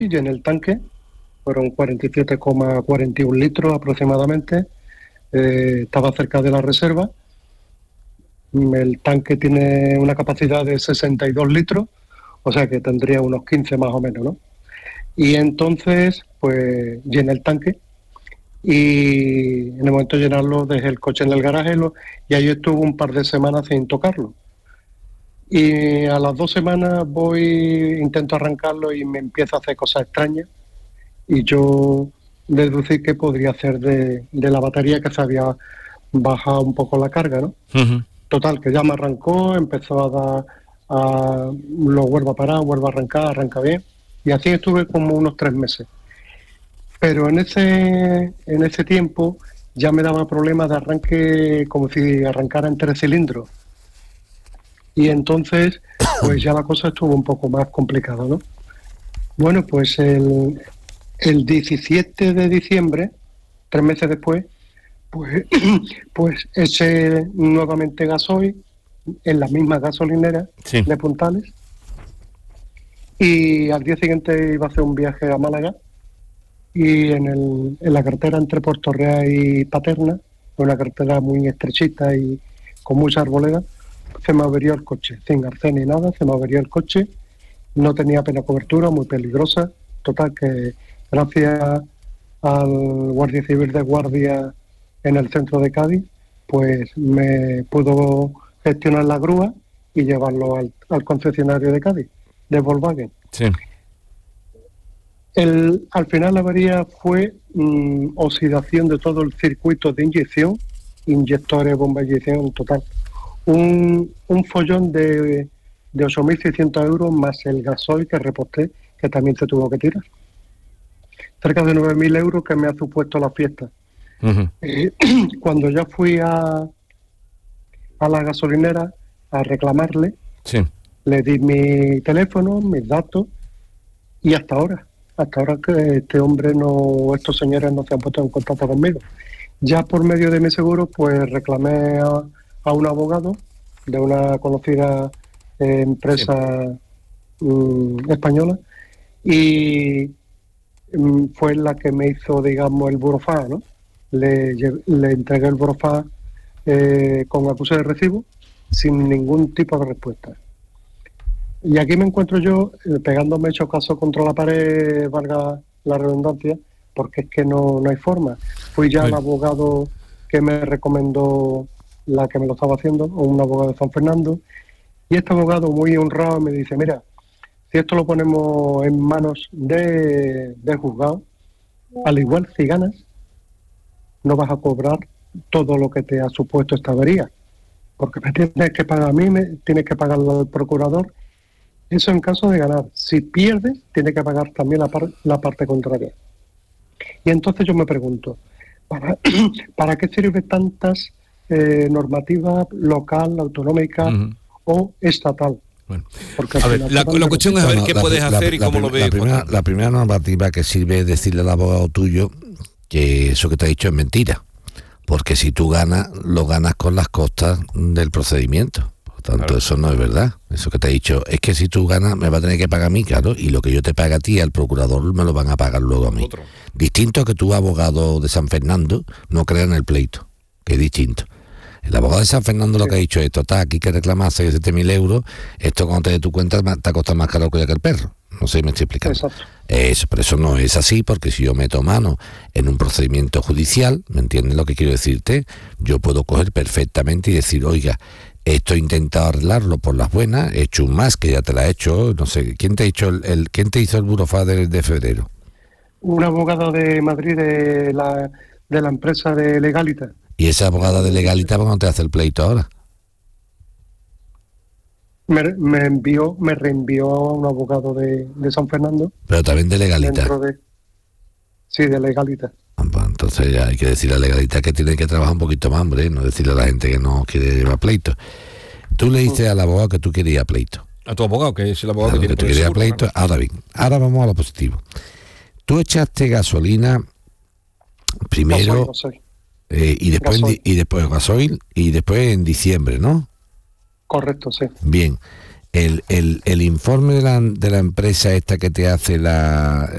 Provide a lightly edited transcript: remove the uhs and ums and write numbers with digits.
llené el tanque, fueron 47,41 litros aproximadamente, estaba cerca de la reserva. El tanque tiene una capacidad de 62 litros, o sea que tendría unos 15 más o menos, ¿no? Y entonces, pues llené el tanque y en el momento de llenarlo dejé el coche en el garaje y ahí estuve un par de semanas sin tocarlo. Y a las 2 semanas intento arrancarlo y me empieza a hacer cosas extrañas y yo deducí que podría ser de la batería, que se había bajado un poco la carga, ¿no? Uh-huh. Total, que ya me arrancó, empezó a dar, lo vuelvo a parar, vuelvo a arrancar, arranca bien. Y así estuve como unos 3 meses. Pero en ese tiempo ya me daba problemas de arranque, como si arrancara en 3 cilindros. Y entonces, pues ya la cosa estuvo un poco más complicada, ¿no? Bueno, pues el 17 de diciembre, 3 meses después, pues eché nuevamente gasoil en la misma gasolinera de Puntales, y al día siguiente iba a hacer un viaje a Málaga y en la carretera entre Puerto Real y Paterna, una carretera muy estrechita y con mucha arboleda, se me averió el coche, sin arcén ni nada, se me averió el coche, no tenía apenas cobertura, muy peligrosa. Total que gracias al Guardia Civil de Guardia en el centro de Cádiz, pues me pudo gestionar la grúa y llevarlo al concesionario de Cádiz, de Volkswagen. Sí. Al final la avería fue oxidación de todo el circuito de inyección, inyectores, bomba de inyección, total. Un follón de 8.600 euros más el gasoil que reposté, que también se tuvo que tirar. Cerca de 9.000 euros que me ha supuesto la fiesta. Uh-huh. Cuando ya fui a la gasolinera a reclamarle, le di mi teléfono, mis datos, y hasta ahora que estos señores no se han puesto en contacto conmigo. Ya por medio de mi seguro, pues reclamé a un abogado de una conocida empresa española, y fue la que me hizo, digamos, el burofax, ¿no? Le entregué el burofax con acuse de recibo sin ningún tipo de respuesta. Y aquí me encuentro yo pegándome hecho caso contra la pared, valga la redundancia, porque es que no hay forma. Fui ya al abogado que me recomendó la que me lo estaba haciendo, un abogado de San Fernando, y este abogado muy honrado me dice: mira, si esto lo ponemos en manos de juzgado, al igual si ganas, no vas a cobrar todo lo que te ha supuesto esta avería, porque me tienes que pagar a mí, me tienes que pagar al procurador. Eso en caso de ganar. Si pierdes, tienes que pagar también la parte contraria. Y entonces yo me pregunto, ¿para qué sirve tantas normativas local, autonómica o estatal? Bueno, a ver, la cuestión es a ver qué puedes hacer y cómo lo ves. La primera normativa que sirve es decirle al abogado tuyo que eso que te ha dicho es mentira, porque si tú ganas, lo ganas con las costas del procedimiento. Por tanto, claro, eso no es verdad. Eso que te ha dicho es que si tú ganas me va a tener que pagar a mí, claro, y lo que yo te pague a ti al procurador me lo van a pagar luego a mí. Otro. Distinto a que tú, abogado de San Fernando, no creas en el pleito, que es distinto. El abogado de San Fernando lo que ha dicho es: esto está aquí que reclamar 7.000 euros, esto cuando te dé tu cuenta te ha costado más caro que el perro. No sé si me estoy explicando. Exacto. Eso, pero eso no es así, porque si yo meto mano en un procedimiento judicial, ¿me entiendes lo que quiero decirte? Yo puedo coger perfectamente y decir: oiga, esto he intentado arreglarlo por las buenas, he hecho un más que ya te la he hecho, no sé, ¿quién te ha hecho quién te hizo el burofax de febrero? Un abogado de Madrid de la empresa de Legalitas. ¿Y esa abogada de Legalitas por qué no te hace el pleito ahora? Me reenvió a un abogado de San Fernando. Pero también de Legalitas. Sí, de Legalitas. Pues entonces ya hay que decirle a Legalitas que tiene que trabajar un poquito más, hombre, no decirle a la gente que no quiere llevar pleito. Tú le dices al abogado que tú querías pleito. A tu abogado, que es el abogado, claro, que tú querías pleito. ¿No? Ahora bien, ahora vamos a lo positivo. Tú echaste gasolina primero, gasoil. Y después gasoil, y después en diciembre, ¿no? Correcto, sí. Bien. El informe de la empresa esta que te hace